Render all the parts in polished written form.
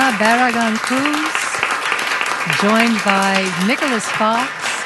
Ana Barragan Cruz, joined by Nicholas Fox.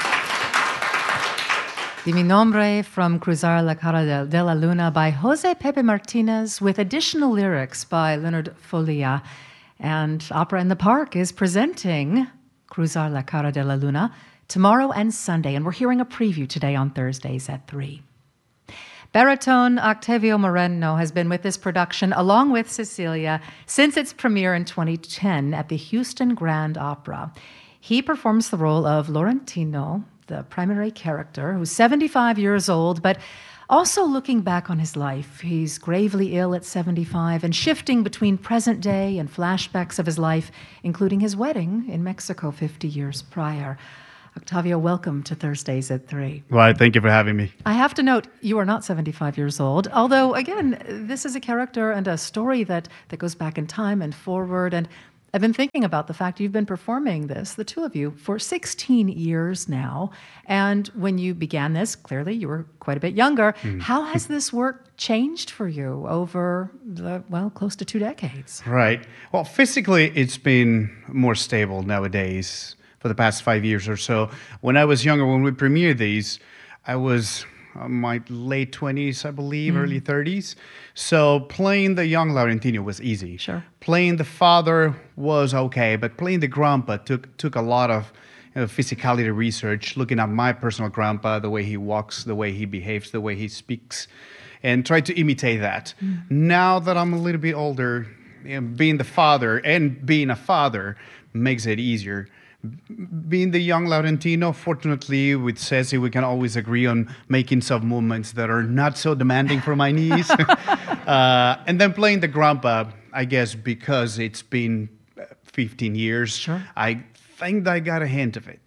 Di Mi Nombre from Cruzar la Cara de la Luna by Jose Pepe Martinez, with additional lyrics by Leonard Folia. And Opera in the Park is presenting Cruzar la Cara de la Luna tomorrow and Sunday, and we're hearing a preview today on Thursdays at 3. Baritone Octavio Moreno has been with this production, along with Cecilia, since its premiere in 2010 at the Houston Grand Opera. He performs the role of Laurentino, the primary character, who's 75 years old, but also looking back on his life. He's gravely ill at 75 and shifting between present day and flashbacks of his life, including his wedding in Mexico 50 years prior. Octavio, welcome to Thursdays at 3. Well, thank you for having me. I have to note, you are not 75 years old, although, again, this is a character and a story that goes back in time and forward. And I've been thinking about the fact you've been performing this, the two of you, for 16 years now. And when you began this, clearly you were quite a bit younger. How has this work changed for you over the, close to 2 decades? Right. Well, physically, it's been more stable nowadays for the past 5 years or so. When I was younger, when we premiered these, I was my late 20s, I believe, early 30s. So playing the young Laurentino was easy. Sure. Playing the father was okay, but playing the grandpa took a lot of physicality research, looking at my personal grandpa, the way he walks, the way he behaves, the way he speaks, and try to imitate that. Now that I'm a little bit older, being the father and being a father makes it easier. Being the young Laurentino, fortunately, with Ceci, we can always agree on making some movements that are not so demanding for my knees. And then playing the grandpa, I guess, because it's been 15 years, Sure. I think I got a hint of it.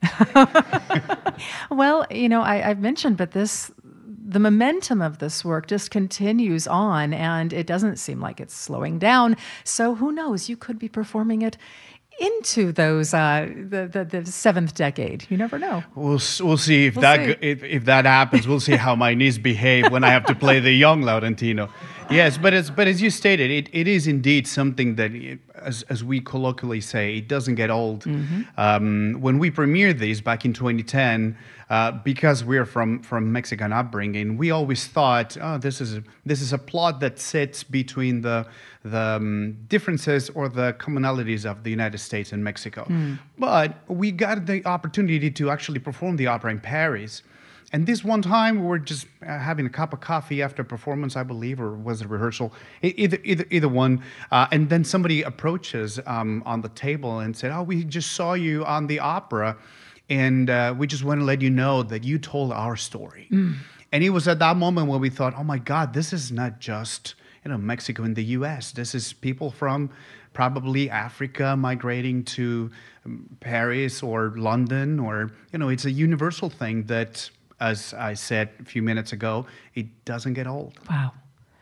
Well, I've mentioned, but the momentum of this work just continues on, and it doesn't seem like it's slowing down. So who knows? You could be performing it into those the seventh decade. You never know. We'll see if that happens. We'll see how my knees behave when I have to play the young Laurentino. Yes, but as you stated, it is indeed something that, as we colloquially say, it doesn't get old. When we premiered these back in 2010, because we're from Mexican upbringing, we always thought, this is a plot that sits between the differences or the commonalities of the United States and Mexico. But we got the opportunity to actually perform the opera in Paris. And this one time, we were just having a cup of coffee after performance, I believe, or was it a rehearsal? Either one. And then somebody approaches on the table and said, we just saw you on the opera, and we just want to let you know that you told our story. And it was at that moment when we thought, oh my God, this is not just Mexico and the U.S. This is people from probably Africa migrating to Paris or London, or it's a universal thing that, as I said a few minutes ago, it doesn't get old. Wow.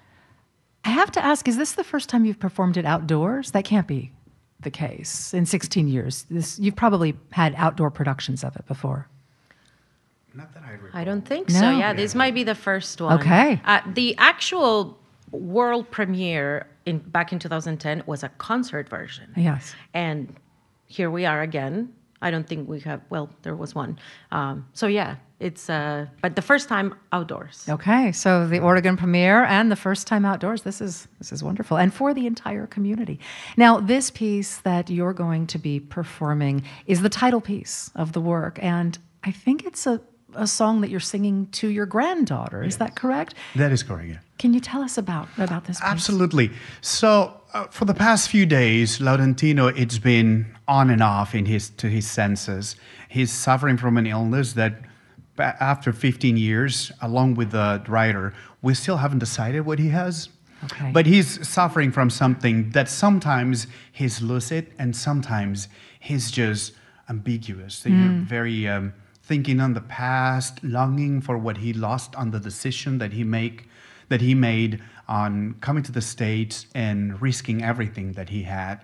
I have to ask, is this the first time you've performed it outdoors? That can't be the case. In 16 years, you've probably had outdoor productions of it before. Not that I recall. I don't think No. so. Yeah, this might be the first one. Okay. The actual world premiere back in 2010 was a concert version. Yes. And here we are again. I don't think we have, there was one. So yeah, it's, but the first time outdoors. Okay, so the Oregon premiere and the first time outdoors. This is wonderful, and for the entire community. Now, this piece that you're going to be performing is the title piece of the work, and I think it's a song that you're singing to your granddaughter. Is that correct? That is correct, yeah. Can you tell us about this piece? Absolutely. So for the past few days, Laurentino, it's been on and off to his senses. He's suffering from an illness that after 15 years, along with the writer, we still haven't decided what he has. Okay. But he's suffering from something that sometimes he's lucid and sometimes he's just ambiguous. Very thinking on the past, longing for what he lost on the decision that he made on coming to the States and risking everything that he had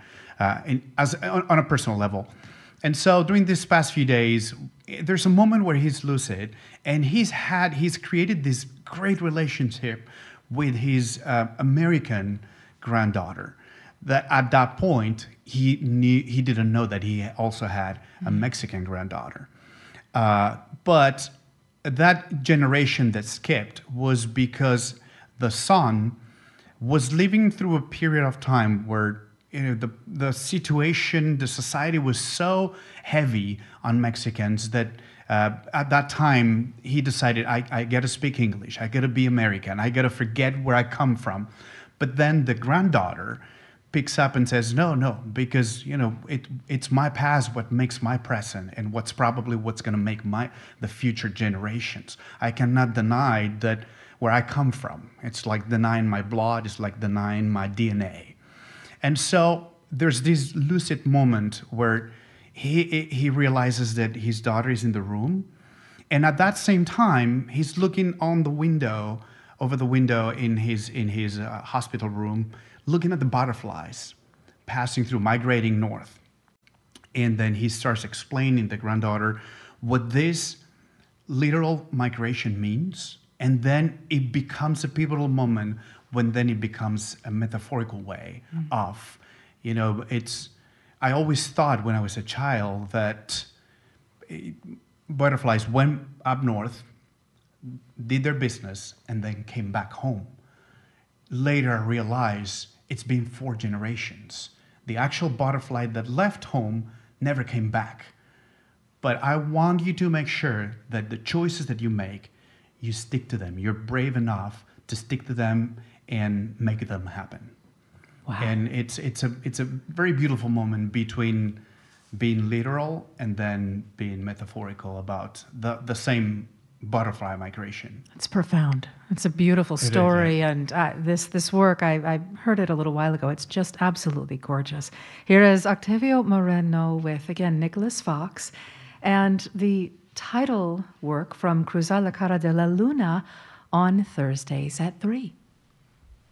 on a personal level. And so during these past few days, there's a moment where he's lucid, and he's created this great relationship with his American granddaughter. that at that point he didn't know that he also had a Mexican granddaughter. But that generation that skipped was because the son was living through a period of time where the situation, the society was so heavy on Mexicans that at that time he decided, I got to speak English, I got to be American, I got to forget where I come from. But then the granddaughter picks up and says, no, because it's my past what makes my present, and what's going to make the future generations. I cannot deny that where I come from. It's like denying my blood, it's like denying my DNA. And so there's this lucid moment where he realizes that his daughter is in the room, and at that same time he's looking on the window, over the window in his hospital room, looking at the butterflies passing through, migrating north. And then he starts explaining to the granddaughter what this literal migration means. And then it becomes a pivotal moment when then it becomes a metaphorical way of, I always thought when I was a child that butterflies went up north, did their business, and then came back home. Later I realized it's been 4 generations. The actual butterfly that left home never came back. But I want you to make sure that the choices that you make, you stick to them. You're brave enough to stick to them and make them happen. Wow. And it's a very beautiful moment between being literal and then being metaphorical about the same butterfly migration. It's profound. It's a beautiful story, and this work, I heard it a little while ago. It's just absolutely gorgeous. Here is Octavio Moreno with, again, Nicholas Fox, and the title work from Cruzar la Cara de la Luna on Thursdays at 3.